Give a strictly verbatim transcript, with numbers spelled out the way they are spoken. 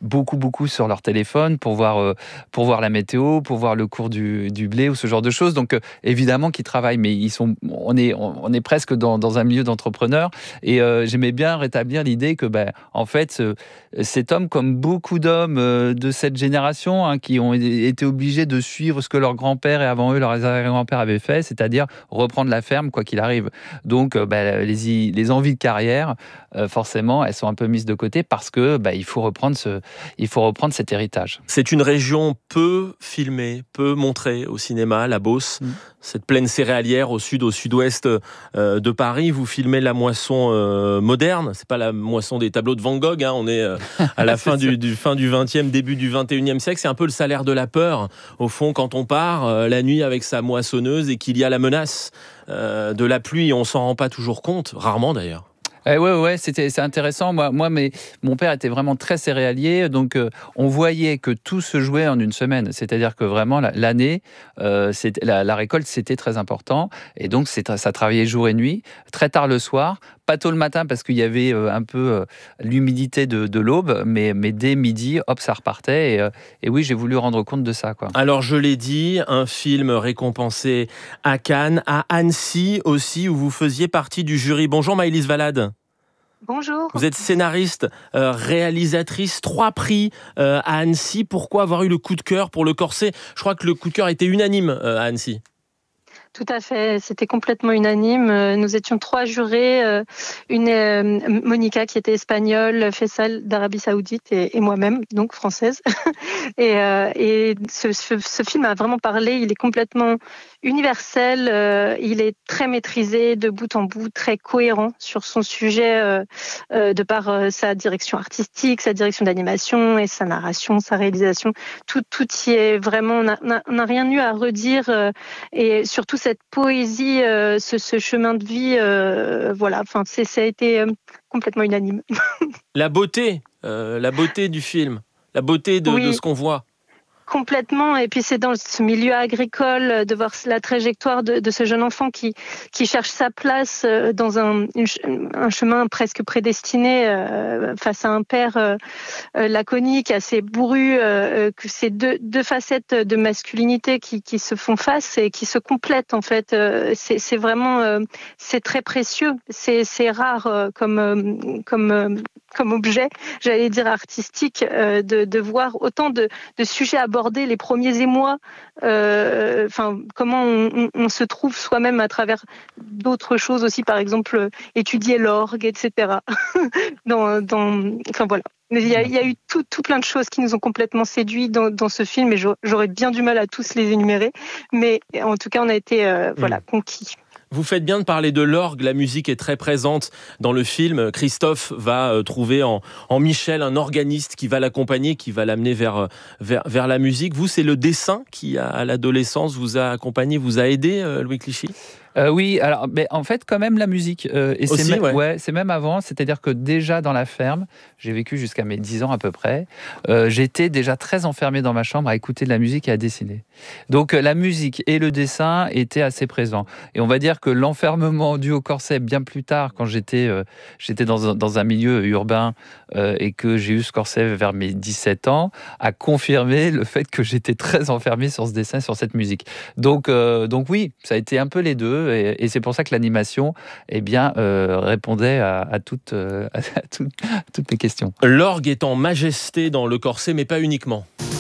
beaucoup, beaucoup sur leur téléphone pour voir, euh, pour voir la météo, pour voir le cours du, du blé ou ce genre de choses. Donc, euh, évidemment qu'ils travaillent, mais ils sont, on, est, on, on est presque dans, dans un milieu d'entrepreneurs. Et euh, j'aimais bien rétablir l'idée que, ben, en fait, ce, cet homme, comme beaucoup d'hommes euh, de cette génération, hein, qui ont été obligés de suivre ce que leurs grands-pères et avant eux, leurs arrière-grands-pères avaient fait, c'est-à-dire reprendre la ferme quoi qu'il arrive. Donc, euh, ben, les, les envies de carrière, euh, forcément, elles sont un peu mises de côté parce que ben, il faut reprendre ce, il faut reprendre cet héritage. C'est une région peu filmée, peu montrée au cinéma, la Beauce, mmh. cette plaine céréalière au sud, au sud-ouest euh, de Paris. Vous filmez la moisson euh, moderne, c'est pas la moisson des tableaux de Van Gogh, hein, on est euh, à la fin du, du fin du vingtième, début du vingt et unième siècle. C'est un peu le salaire de la peur, au fond, quand on part euh, la nuit avec sa moissonneuse et qu'il y a la menace euh, de la pluie. On s'en rend pas toujours compte, rarement d'ailleurs. Eh ouais, ouais, c'était, c'est intéressant. Moi, moi mais, mon père était vraiment très céréalier, donc euh, on voyait que tout se jouait en une semaine. C'est-à-dire que vraiment, la, l'année, euh, c'était, la, la récolte, c'était très important. Et donc, c'est, ça travaillait jour et nuit, très tard le soir, pas tôt le matin parce qu'il y avait euh, un peu euh, l'humidité de, de l'aube, mais, mais dès midi, hop, ça repartait. Et, euh, et oui, j'ai voulu rendre compte de ça, quoi. Alors, je l'ai dit, un film récompensé à Cannes, à Annecy aussi, où vous faisiez partie du jury. Bonjour Maëlys Valade. Bonjour. Vous êtes scénariste, euh, réalisatrice, trois prix euh, à Annecy. Pourquoi avoir eu le coup de cœur pour Le Corset ? Je crois que le coup de cœur était unanime euh, à Annecy. Tout à fait, c'était complètement unanime. Nous étions trois jurés, une euh, Monica qui était espagnole, Faisal d'Arabie Saoudite et, et moi-même, donc française. Et, euh, et ce, ce, ce film a vraiment parlé. Il est complètement universel. Euh, il est très maîtrisé de bout en bout, très cohérent sur son sujet euh, euh, de par euh, sa direction artistique, sa direction d'animation et sa narration, sa réalisation. Tout, tout y est vraiment. On n'a rien eu à redire euh, et surtout cette poésie, euh, ce, ce chemin de vie, euh, voilà, enfin, c'est, ça a été euh, complètement unanime. La beauté, euh, la beauté du film, la beauté de, oui. de ce qu'on voit. Complètement, et puis c'est dans ce milieu agricole de voir la trajectoire de, de ce jeune enfant qui qui cherche sa place dans un une, un chemin presque prédestiné euh, face à un père euh, laconique, assez bourru, euh, que c'est deux deux facettes de masculinité qui qui se font face et qui se complètent en fait. Euh, c'est c'est vraiment euh, c'est très précieux, c'est c'est rare euh, comme euh, comme euh, comme objet, j'allais dire artistique, euh, de de voir autant de de sujets abordés aborder les premiers émois, euh, enfin comment on, on, on se trouve soi-même à travers d'autres choses aussi, par exemple euh, étudier l'orgue, et cetera. dans, dans, enfin voilà. Mais il y a, il y a eu tout, tout plein de choses qui nous ont complètement séduits dans, dans ce film, et j'aurais bien du mal à tous les énumérer, mais en tout cas on a été euh, mmh. voilà conquis. Vous faites bien de parler de l'orgue, la musique est très présente dans le film. Christophe va euh, trouver en, en Michel un organiste qui va l'accompagner, qui va l'amener vers, vers, vers la musique. Vous, c'est le dessin qui, à l'adolescence, vous a accompagné, vous a aidé, euh, Louis Clichy ? Euh, oui, alors, mais en fait, quand même la musique. Euh, et Aussi, c'est, même, ouais. Ouais, c'est même avant, c'est-à-dire que déjà dans la ferme, j'ai vécu jusqu'à mes dix ans à peu près, euh, j'étais déjà très enfermé dans ma chambre à écouter de la musique et à dessiner. Donc euh, la musique et le dessin étaient assez présents. Et on va dire que l'enfermement dû au corset bien plus tard, quand j'étais, euh, j'étais dans, un, dans un milieu urbain euh, et que j'ai eu ce corset vers mes dix-sept ans, a confirmé le fait que j'étais très enfermé sur ce dessin, sur cette musique. Donc, euh, donc oui, ça a été un peu les deux. Et, et c'est pour ça que l'animation eh bien, euh, répondait à, à, toutes, euh, à, toutes, à toutes mes questions. L'orgue est en majesté dans Le Corset, mais pas uniquement.